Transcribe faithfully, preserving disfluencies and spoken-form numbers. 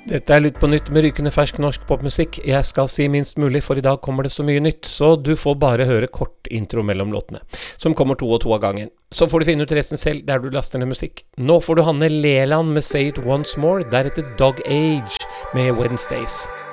Dette er Lytt på nytt med rykende fersk norsk popmusikk. Jeg skal si minst mulig, for i dag kommer det så mye nytt, så du får bare høre kort intro mellom låtene, som kommer to og to av gangen. Så får du finne ut resten selv der du laster ned musikk. Nå får du Hanne Leland med Say It Once More, deretter Dog Age med Wednesdays.